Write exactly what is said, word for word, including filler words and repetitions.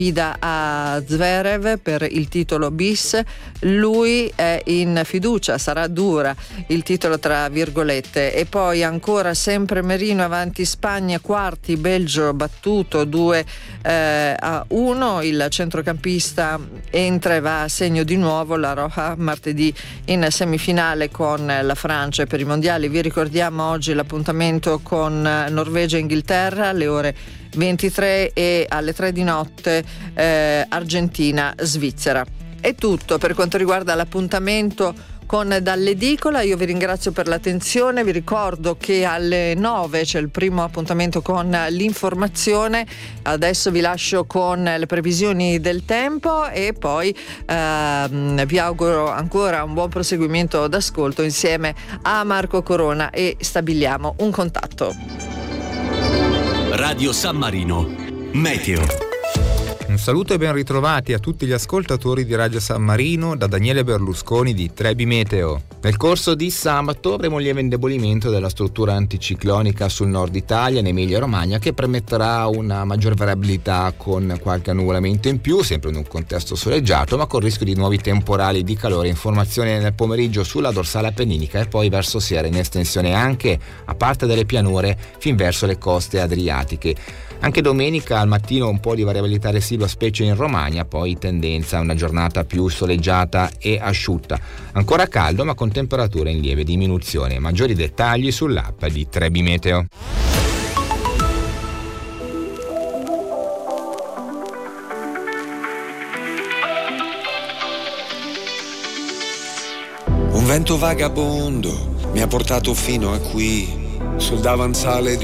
sfida a Zverev per il titolo bis. Lui è in fiducia, sarà dura il titolo tra virgolette. E poi ancora sempre Merino avanti Spagna, quarti, Belgio battuto due a uno. Il centrocampista entra e va a segno di nuovo. La Roja martedì in semifinale con la Francia per i mondiali. Vi ricordiamo oggi l'appuntamento con Norvegia e Inghilterra alle ore ventitré e alle tre di notte eh, Argentina-Svizzera. È tutto per quanto riguarda l'appuntamento con Dall'Edicola. Io vi ringrazio per l'attenzione, vi ricordo che alle nove c'è il primo appuntamento con l'informazione. Adesso vi lascio con le previsioni del tempo e poi ehm, vi auguro ancora un buon proseguimento d'ascolto insieme a Marco Corona e stabiliamo un contatto. Radio San Marino, Meteo. Un saluto e ben ritrovati a tutti gli ascoltatori di Radio San Marino da Daniele Berlusconi di Trebi Meteo. Nel corso di sabato avremo un lieve indebolimento della struttura anticiclonica sul nord Italia, in Emilia-Romagna, che permetterà una maggior variabilità con qualche annuvolamento in più, sempre in un contesto soleggiato, ma con rischio di nuovi temporali di calore. Informazione nel pomeriggio sulla dorsale appenninica e poi verso sera in estensione anche a parte delle pianure fin verso le coste adriatiche. Anche domenica al mattino un po' di variabilità residua, specie in Romagna, poi tendenza a una giornata più soleggiata e asciutta. Ancora caldo ma con temperature in lieve diminuzione. Maggiori dettagli sull'app di Trebi Meteo. Un vento vagabondo mi ha portato fino a qui, sul davanzale di